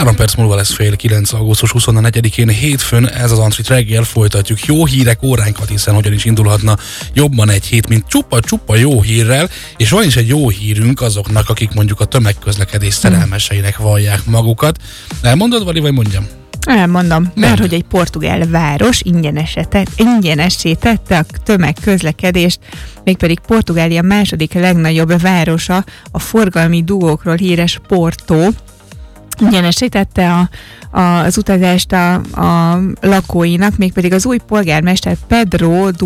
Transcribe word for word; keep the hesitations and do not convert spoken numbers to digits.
Három perc múlva lesz fél kilenc, augusztus huszonnegyedikén hétfőn, ez az Antrit reggel, folytatjuk jó hírek óránkat, hiszen hogyan is indulhatna jobban egy hét, mint csupa-csupa jó hírrel, és van is egy jó hírünk azoknak, akik mondjuk a tömegközlekedés szerelmeseinek vallják magukat. Elmondod, Vali, vagy mondjam? Elmondom, mert hogy egy portugál város ingyenessé tette a tömegközlekedést, mégpedig Portugália második legnagyobb városa, a forgalmi dugókról híres Porto. Ingyenessé tette a, a, az utazást a, a lakóinak, mégpedig az új polgármester Pedro